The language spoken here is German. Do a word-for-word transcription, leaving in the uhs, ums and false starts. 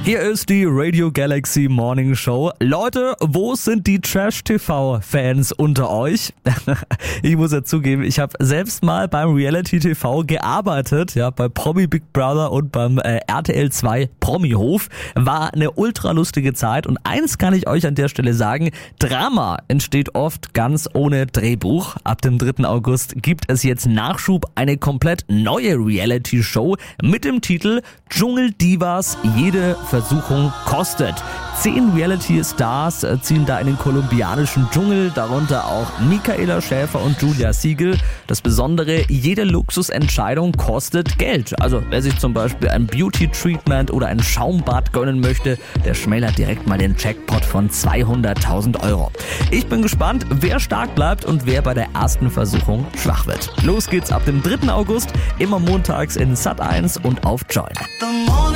Hier ist die Radio Galaxy Morning Show. Leute, wo sind die Trash-T V-Fans unter euch? Ich muss ja zugeben, ich habe selbst mal beim Reality-T V gearbeitet, ja, bei Promi Big Brother und beim äh, R T L zwei Promi-Hof. War eine ultra lustige Zeit und eins kann ich euch an der Stelle sagen, Drama entsteht oft ganz ohne Drehbuch. Ab dem dritten August gibt es jetzt Nachschub, eine komplett neue Reality-Show mit dem Titel Dschungeldivas, jede Versuchung kostet. Zehn Reality-Stars ziehen da in den kolumbianischen Dschungel, darunter auch Michaela Schäfer und Julia Siegel. Das Besondere, jede Luxusentscheidung kostet Geld. Also wer sich zum Beispiel ein Beauty-Treatment oder ein Schaumbad gönnen möchte, der schmälert direkt mal den Jackpot von zweihunderttausend Euro. Ich bin gespannt, wer stark bleibt und wer bei der ersten Versuchung schwach wird. Los geht's ab dem dritten August, immer montags in Sat eins und auf Join.